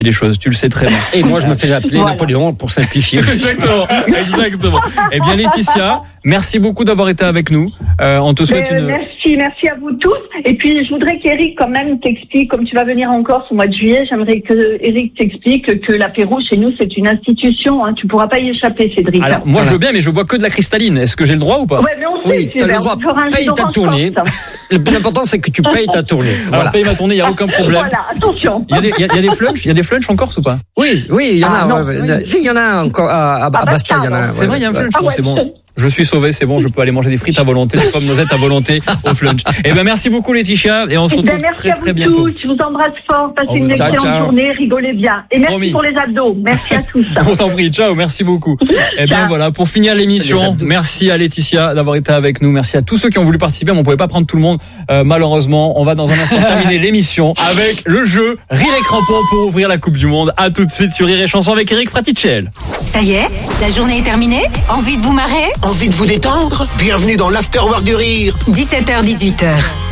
les choses, tu le sais très bien. Et moi, je me fais appeler Napoléon pour simplifier. Exactement. Eh bien, Laetitia, merci beaucoup d'avoir été avec nous. On te souhaite Merci à vous tous. Et puis, je voudrais qu'Éric, quand même, t'explique, comme tu vas venir en Corse au mois de juillet, j'aimerais que Éric t'explique que l'apéro chez nous, c'est une institution. Hein. Tu pourras pas y échapper, Cédric. Alors, moi, je veux bien, mais je bois que de la cristalline. Est-ce que j'ai le droit ou pas? Ouais, mais on sait. Oui, t'as le droit. Paye ta tournée. Le plus important, c'est que tu payes ta tournée. Voilà. Alors, paye ma tournée, il n'y a aucun problème. Voilà, attention. Il y a des flunchs en Corse ou pas? Oui, il y en a. Si, il y en a encore à Bastia, il y en a. C'est vrai, il y a un flunch. C'est bon. Je suis sauvé, c'est bon, je peux aller manger des frites à volonté, des pommes noisettes à volonté au flunch. Eh ben, merci beaucoup, Laetitia, et on se retrouve très bientôt. Je vous embrasse fort, passez une excellente journée, rigolez bien. Et merci pour les abdos. Merci à tous. On s'en prie, ciao, merci beaucoup. Eh bien, voilà, pour finir l'émission, merci à Laetitia d'avoir été avec nous, merci à tous ceux qui ont voulu participer, mais on pouvait pas prendre tout le monde, malheureusement. On va dans un instant terminer l'émission avec le jeu Rire et Crampon pour ouvrir la Coupe du Monde. À tout de suite sur Rire et Chanson avec Eric Fratichel. Ça y est, la journée est terminée? Envie de vous marrer? Envie de vous détendre? Bienvenue dans l'Afterwork du Rire. 17h-18h.